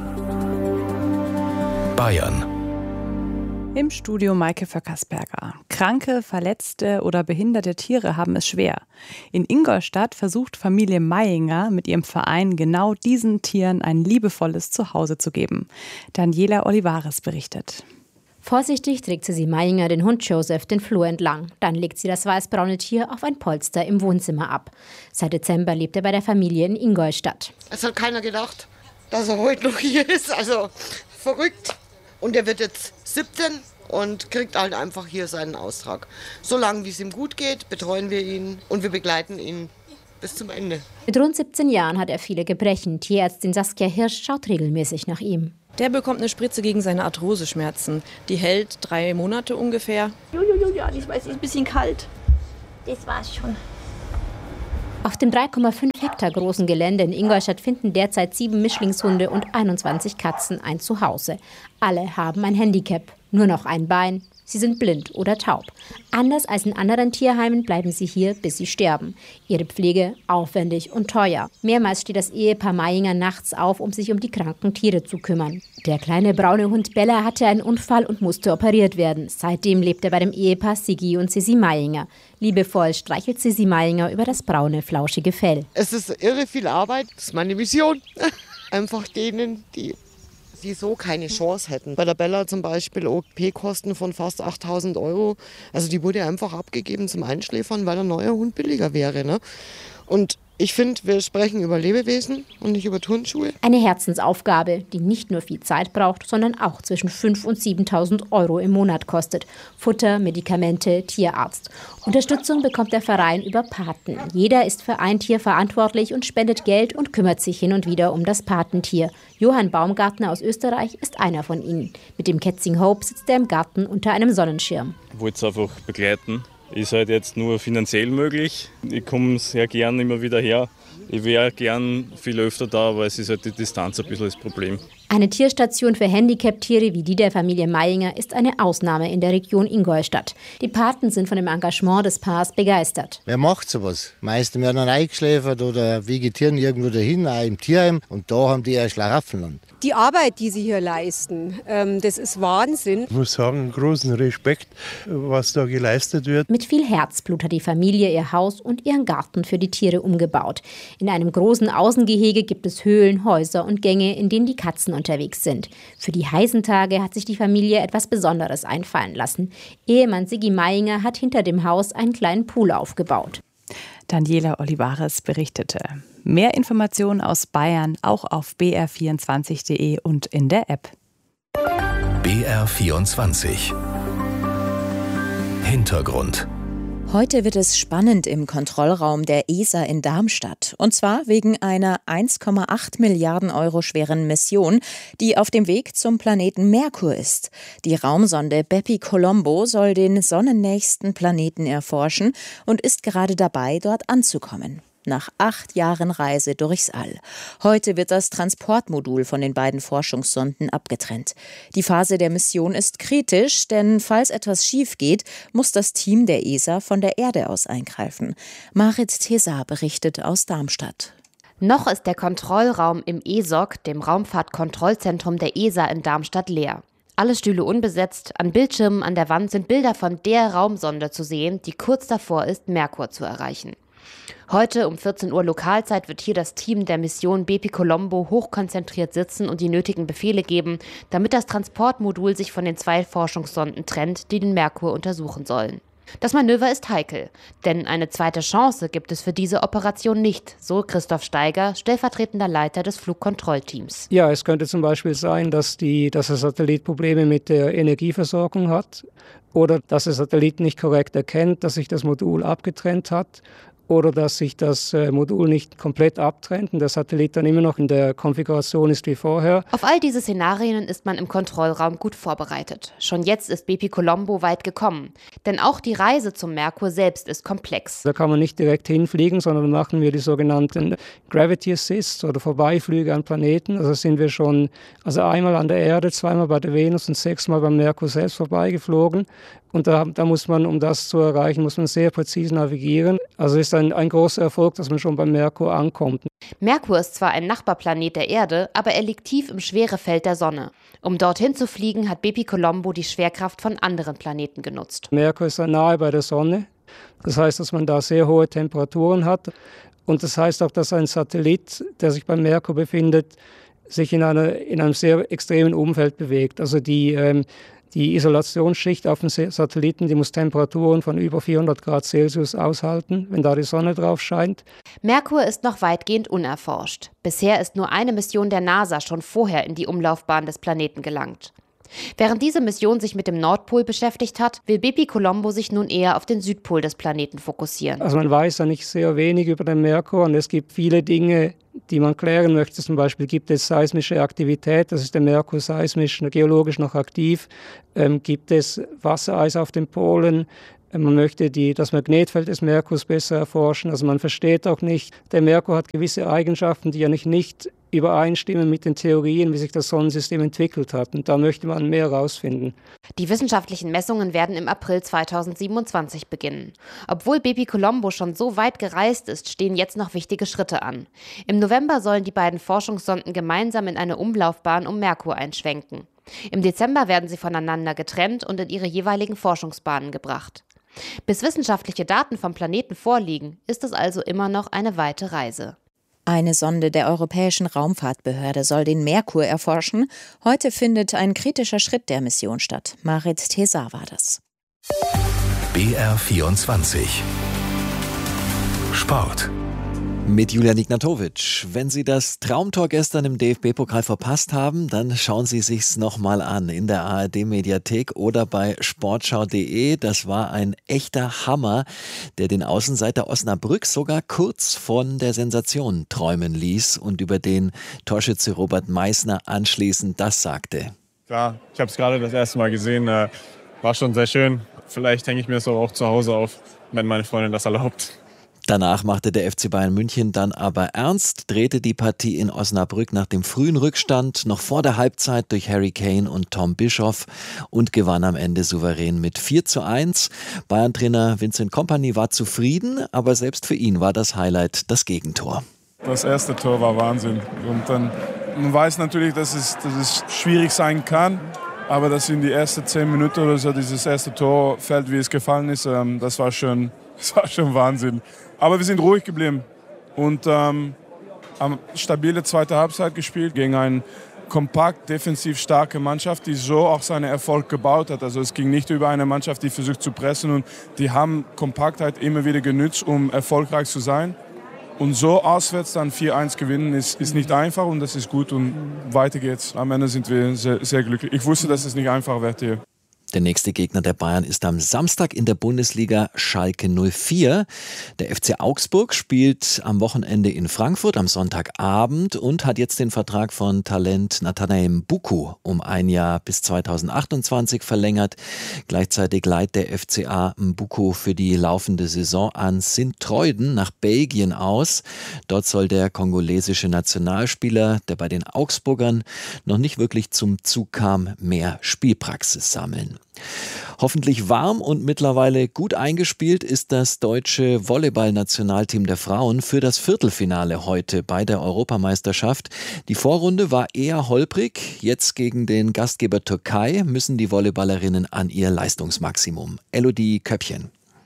Bayern. Im Studio Maike Föckersberger. Kranke, verletzte oder behinderte Tiere haben es schwer. In Ingolstadt versucht Familie Mayinger mit ihrem Verein genau diesen Tieren ein liebevolles Zuhause zu geben. Daniela Olivares berichtet. Vorsichtig trägt Sissi Mayinger den Hund Joseph den Flur entlang. Dann legt sie das weißbraune Tier auf ein Polster im Wohnzimmer ab. Seit Dezember lebt er bei der Familie in Ingolstadt. Es hat keiner gedacht, dass er heute noch hier ist. Also verrückt. Und er wird jetzt siebzehn und kriegt halt einfach hier seinen Austrag. Solange wie es ihm gut geht, betreuen wir ihn und wir begleiten ihn bis zum Ende. Mit rund siebzehn Jahren hat er viele Gebrechen. Tierärztin Saskia Hirsch schaut regelmäßig nach ihm. Der bekommt eine Spritze gegen seine Arthroseschmerzen. Die hält drei Monate ungefähr. Jujuju, ich weiß, ist ein bisschen kalt. Das war's schon. Auf dem drei Komma fünf Hektar großen Gelände in Ingolstadt finden derzeit sieben Mischlingshunde und einundzwanzig Katzen ein Zuhause. Alle haben ein Handicap, nur noch ein Bein. Sie sind blind oder taub. Anders als in anderen Tierheimen bleiben sie hier, bis sie sterben. Ihre Pflege aufwendig und teuer. Mehrmals steht das Ehepaar Mayinger nachts auf, um sich um die kranken Tiere zu kümmern. Der kleine braune Hund Bella hatte einen Unfall und musste operiert werden. Seitdem lebt er bei dem Ehepaar Sigi und Sissi Mayinger. Liebevoll streichelt Sissi Mayinger über das braune, flauschige Fell. Es ist irre viel Arbeit. Das ist meine Mission. Einfach denen, die die so keine Chance hätten. Bei der Bella zum Beispiel O P-Kosten von fast achttausend Euro. Also die wurde einfach abgegeben zum Einschläfern, weil ein neuer Hund billiger wäre. Ne? Und ich finde, wir sprechen über Lebewesen und nicht über Turnschuhe. Eine Herzensaufgabe, die nicht nur viel Zeit braucht, sondern auch zwischen fünftausend und siebentausend Euro im Monat kostet. Futter, Medikamente, Tierarzt. Unterstützung bekommt der Verein über Paten. Jeder ist für ein Tier verantwortlich und spendet Geld und kümmert sich hin und wieder um das Patentier. Johann Baumgartner aus Österreich ist einer von ihnen. Mit dem Kätzchen Hope sitzt er im Garten unter einem Sonnenschirm. Ich wollte es einfach begleiten. Ist halt jetzt nur finanziell möglich. Ich komme sehr gern immer wieder her. Ich wäre gern viel öfter da, aber es ist halt die Distanz ein bisschen das Problem. Eine Tierstation für Handicap-Tiere wie die der Familie Mayinger ist eine Ausnahme in der Region Ingolstadt. Die Paten sind von dem Engagement des Paars begeistert. Wer macht sowas? Die meisten werden dann eingeschläfert oder vegetieren irgendwo dahin, auch im Tierheim. Und da haben die ein Schlaraffenland. Die Arbeit, die sie hier leisten, ähm, das ist Wahnsinn. Ich muss sagen, großen Respekt, was da geleistet wird. Mit viel Herzblut hat die Familie ihr Haus und ihren Garten für die Tiere umgebaut. In einem großen Außengehege gibt es Höhlen, Häuser und Gänge, in denen die Katzen unterwegs sind. Für die heißen Tage hat sich die Familie etwas Besonderes einfallen lassen. Ehemann Sigi Mayinger hat hinter dem Haus einen kleinen Pool aufgebaut. Daniela Olivares berichtete. Mehr Informationen aus Bayern auch auf b r vierundzwanzig punkt de und in der App. B R vierundzwanzig Hintergrund. Heute wird es spannend im Kontrollraum der E S A in Darmstadt. Und zwar wegen einer eins Komma acht Milliarden Euro schweren Mission, die auf dem Weg zum Planeten Merkur ist. Die Raumsonde Bepi Colombo soll den sonnennächsten Planeten erforschen und ist gerade dabei, dort anzukommen. Nach acht Jahren Reise durchs All. Heute wird das Transportmodul von den beiden Forschungssonden abgetrennt. Die Phase der Mission ist kritisch, denn falls etwas schief geht, muss das Team der E S A von der Erde aus eingreifen. Marit Tesar berichtet aus Darmstadt. Noch ist der Kontrollraum im E S O C, dem Raumfahrtkontrollzentrum der E S A in Darmstadt, leer. Alle Stühle unbesetzt, an Bildschirmen an der Wand sind Bilder von der Raumsonde zu sehen, die kurz davor ist, Merkur zu erreichen. Heute um vierzehn Uhr Lokalzeit wird hier das Team der Mission Bepi Colombo hochkonzentriert sitzen und die nötigen Befehle geben, damit das Transportmodul sich von den zwei Forschungssonden trennt, die den Merkur untersuchen sollen. Das Manöver ist heikel, denn eine zweite Chance gibt es für diese Operation nicht, so Christoph Steiger, stellvertretender Leiter des Flugkontrollteams. Ja, es könnte zum Beispiel sein, dass, die, dass der Satellit Probleme mit der Energieversorgung hat oder dass der Satellit nicht korrekt erkennt, dass sich das Modul abgetrennt hat. oder dass sich das Modul nicht komplett abtrennt und der Satellit dann immer noch in der Konfiguration ist wie vorher. Auf all diese Szenarien ist man im Kontrollraum gut vorbereitet. Schon jetzt ist B P Colombo weit gekommen. Denn auch die Reise zum Merkur selbst ist komplex. Da kann man nicht direkt hinfliegen, sondern machen wir die sogenannten Gravity Assists oder Vorbeiflüge an Planeten. Also sind wir schon also einmal an der Erde, zweimal bei der Venus und sechsmal beim Merkur selbst vorbeigeflogen. Und da, da muss man, um das zu erreichen, muss man sehr präzise navigieren. Also ist ein, ein großer Erfolg, dass man schon beim Merkur ankommt. Merkur ist zwar ein Nachbarplanet der Erde, aber er liegt tief im Schwerefeld der Sonne. Um dorthin zu fliegen, hat B P Colombo die Schwerkraft von anderen Planeten genutzt. Merkur ist nahe bei der Sonne. Das heißt, dass man da sehr hohe Temperaturen hat. Und das heißt auch, dass ein Satellit, der sich beim Merkur befindet, sich in, einer, in einem sehr extremen Umfeld bewegt. Also die... Ähm, Die Isolationsschicht auf dem Satelliten, die muss Temperaturen von über vierhundert Grad Celsius aushalten, wenn da die Sonne drauf scheint. Merkur ist noch weitgehend unerforscht. Bisher ist nur eine Mission der NASA schon vorher in die Umlaufbahn des Planeten gelangt. Während diese Mission sich mit dem Nordpol beschäftigt hat, will B P Colombo sich nun eher auf den Südpol des Planeten fokussieren. Also man weiß ja nicht sehr wenig über den Merkur und es gibt viele Dinge, die man klären möchte. Zum Beispiel gibt es seismische Aktivität, das ist der Merkur seismisch, geologisch noch aktiv. Ähm, gibt es Wassereis auf den Polen? Man möchte die, das Magnetfeld des Merkurs besser erforschen. Also man versteht auch nicht, der Merkur hat gewisse Eigenschaften, die ja nicht, nicht übereinstimmen mit den Theorien, wie sich das Sonnensystem entwickelt hat. Und da möchte man mehr herausfinden. Die wissenschaftlichen Messungen werden im April zweitausendsiebenundzwanzig beginnen. Obwohl B P Colombo schon so weit gereist ist, stehen jetzt noch wichtige Schritte an. Im November sollen die beiden Forschungssonden gemeinsam in eine Umlaufbahn um Merkur einschwenken. Im Dezember werden sie voneinander getrennt und in ihre jeweiligen Forschungsbahnen gebracht. Bis wissenschaftliche Daten vom Planeten vorliegen, ist es also immer noch eine weite Reise. Eine Sonde der Europäischen Raumfahrtbehörde soll den Merkur erforschen. Heute findet ein kritischer Schritt der Mission statt. Marit Tesar war das. B R vierundzwanzig Sport. Mit Julian Ignatowitsch. Wenn Sie das Traumtor gestern im D F B-Pokal verpasst haben, dann schauen Sie sich's nochmal an in der A R D-Mediathek oder bei sportschau punkt de. Das war ein echter Hammer, der den Außenseiter Osnabrück sogar kurz von der Sensation träumen ließ und über den Torschütze Robert Meissner anschließend das sagte. Ja, ich habe es gerade das erste Mal gesehen, war schon sehr schön. Vielleicht hänge ich mir das auch zu Hause auf, wenn meine Freundin das erlaubt. Danach machte der F C Bayern München dann aber ernst, drehte die Partie in Osnabrück nach dem frühen Rückstand noch vor der Halbzeit durch Harry Kane und Tom Bischoff und gewann am Ende souverän mit vier zu eins. Bayern-Trainer Vincent Kompany war zufrieden, aber selbst für ihn war das Highlight das Gegentor. Das erste Tor war Wahnsinn. Und dann, man weiß natürlich, dass es, dass es schwierig sein kann, aber dass in die ersten zehn Minuten oder so dieses erste Tor fällt, wie es gefallen ist, das war schon, das war schon Wahnsinn. Aber wir sind ruhig geblieben und ähm, haben stabile zweite Halbzeit gespielt gegen eine kompakt, defensiv starke Mannschaft, die so auch seinen Erfolg gebaut hat. Also es ging nicht über eine Mannschaft, die versucht zu pressen und die haben Kompaktheit immer wieder genutzt, um erfolgreich zu sein. Und so auswärts dann vier eins gewinnen ist, ist nicht einfach und das ist gut und weiter geht's. Am Ende sind wir sehr, sehr glücklich. Ich wusste, dass es nicht einfach wird hier. Der nächste Gegner der Bayern ist am Samstag in der Bundesliga Schalke null vier. Der F C Augsburg spielt am Wochenende in Frankfurt am Sonntagabend und hat jetzt den Vertrag von Talent Nathanael Mbuku um ein Jahr bis zweitausendachtundzwanzig verlängert. Gleichzeitig leiht der F C A Mbuku für die laufende Saison an Sint-Truiden nach Belgien aus. Dort soll der kongolesische Nationalspieler, der bei den Augsburgern noch nicht wirklich zum Zug kam, mehr Spielpraxis sammeln. Hoffentlich warm und mittlerweile gut eingespielt ist das deutsche Volleyball-Nationalteam der Frauen für das Viertelfinale heute bei der Europameisterschaft. Die Vorrunde war eher holprig. Jetzt gegen den Gastgeber Türkei müssen die Volleyballerinnen an ihr Leistungsmaximum. Elodie Köppchen.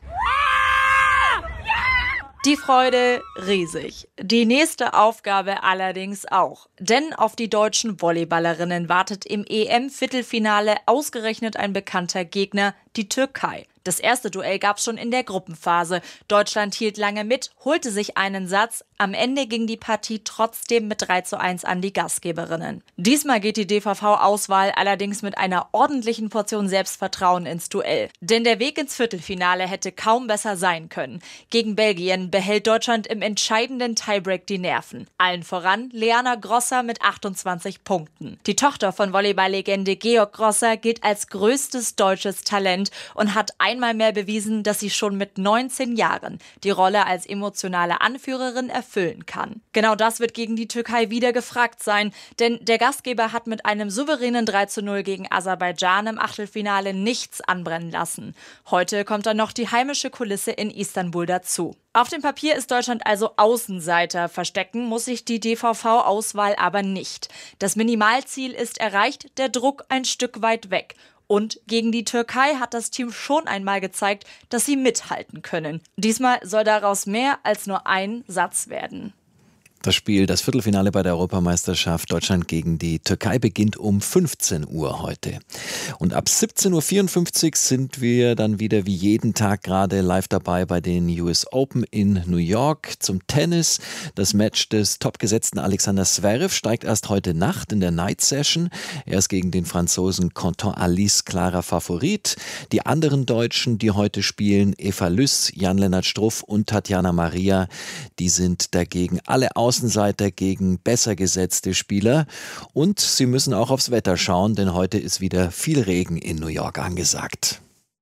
Die Freude riesig. Die nächste Aufgabe allerdings auch. Denn auf die deutschen Volleyballerinnen wartet im E M-Viertelfinale ausgerechnet ein bekannter Gegner, die Türkei. Das erste Duell gab es schon in der Gruppenphase. Deutschland hielt lange mit, holte sich einen Satz. Am Ende ging die Partie trotzdem mit drei zu eins an die Gastgeberinnen. Diesmal geht die D V V-Auswahl allerdings mit einer ordentlichen Portion Selbstvertrauen ins Duell. Denn der Weg ins Viertelfinale hätte kaum besser sein können. Gegen Belgien behält Deutschland im entscheidenden Tiebreak die Nerven. Allen voran Leana Grosser mit achtundzwanzig Punkten. Die Tochter von Volleyball-Legende Georg Grosser gilt als größtes deutsches Talent und hat einmal mehr bewiesen, dass sie schon mit neunzehn Jahren die Rolle als emotionale Anführerin erfüllen kann. Genau das wird gegen die Türkei wieder gefragt sein, denn der Gastgeber hat mit einem souveränen drei zu null gegen Aserbaidschan im Achtelfinale nichts anbrennen lassen. Heute kommt dann noch die heimische Kulisse in Istanbul dazu. Auf dem Papier ist Deutschland also Außenseiter. Verstecken muss sich die D V V-Auswahl aber nicht. Das Minimalziel ist erreicht, der Druck ein Stück weit weg. Und gegen die Türkei hat das Team schon einmal gezeigt, dass sie mithalten können. Diesmal soll daraus mehr als nur ein Satz werden. Das Spiel, das Viertelfinale bei der Europameisterschaft Deutschland gegen die Türkei beginnt um fünfzehn Uhr heute. Und ab siebzehn Uhr vierundfünfzig sind wir dann wieder wie jeden Tag gerade live dabei bei den U S Open in New York zum Tennis. Das Match des topgesetzten Alexander Zverev steigt erst heute Nacht in der Night Session. Er ist gegen den Franzosen Quentin Alice klarer Favorit. Die anderen Deutschen, die heute spielen, Eva Lüss, Jan-Lennart Struff und Tatjana Maria, die sind dagegen alle aus Außenseiter gegen besser gesetzte Spieler. Und sie müssen auch aufs Wetter schauen, denn heute ist wieder viel Regen in New York angesagt.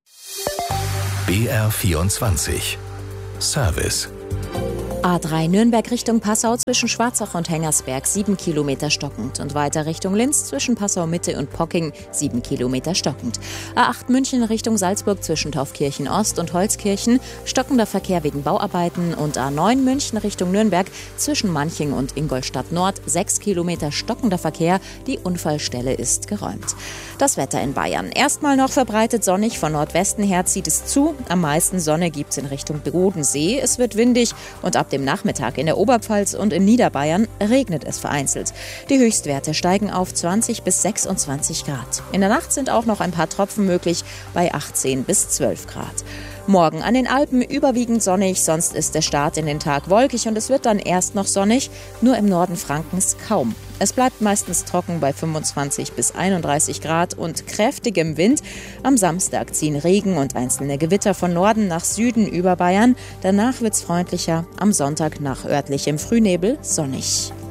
B R vierundzwanzig Service. A drei Nürnberg Richtung Passau zwischen Schwarzach und Hengersberg sieben Kilometer stockend und weiter Richtung Linz zwischen Passau Mitte und Pocking sieben Kilometer stockend. A acht München Richtung Salzburg zwischen Taufkirchen Ost und Holzkirchen stockender Verkehr wegen Bauarbeiten und A neun München Richtung Nürnberg zwischen Manching und Ingolstadt Nord sechs Kilometer stockender Verkehr. Die Unfallstelle ist geräumt. Das Wetter in Bayern. Erstmal noch verbreitet sonnig, von Nordwesten her zieht es zu. Am meisten Sonne gibt es in Richtung Bodensee. Es wird windig und ab dem Nachmittag in der Oberpfalz und in Niederbayern regnet es vereinzelt. Die Höchstwerte steigen auf zwanzig bis sechsundzwanzig Grad. In der Nacht sind auch noch ein paar Tropfen möglich bei achtzehn bis zwölf Grad. Morgen an den Alpen überwiegend sonnig, sonst ist der Start in den Tag wolkig und es wird dann erst noch sonnig, nur im Norden Frankens kaum. Es bleibt meistens trocken bei fünfundzwanzig bis einunddreißig Grad und kräftigem Wind. Am Samstag ziehen Regen und einzelne Gewitter von Norden nach Süden über Bayern. Danach wird's freundlicher, am Sonntag nach örtlichem Frühnebel sonnig.